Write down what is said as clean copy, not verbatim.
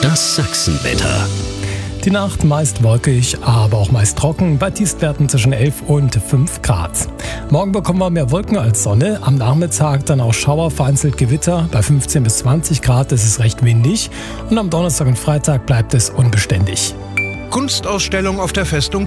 Das Sachsenwetter. Die Nacht meist wolkig, aber auch meist trocken, bei Tiefstwerten zwischen 11 und 5 Grad. Morgen bekommen wir mehr Wolken als Sonne, am Nachmittag dann auch Schauer, vereinzelt Gewitter, bei 15 bis 20 Grad ist es recht windig und am Donnerstag und Freitag bleibt es unbeständig. Kunstausstellung auf der Festung